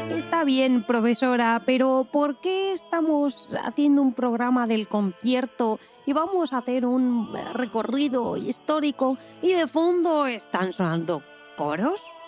Está bien, profesora, pero ¿por qué estamos haciendo un programa del concierto y vamos a hacer un recorrido histórico y de fondo están sonando coros?